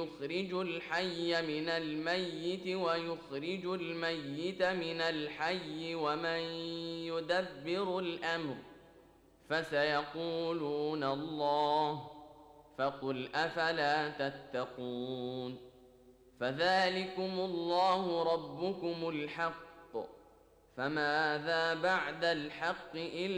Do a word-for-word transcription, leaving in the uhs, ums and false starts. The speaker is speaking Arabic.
يخرج الحي من الميت ويخرج الميت من الحي ومن يدبر الأمر فسيقولون الله فقل أفلا تتقون فذلكم الله ربكم الحق فماذا بعد الحق إلا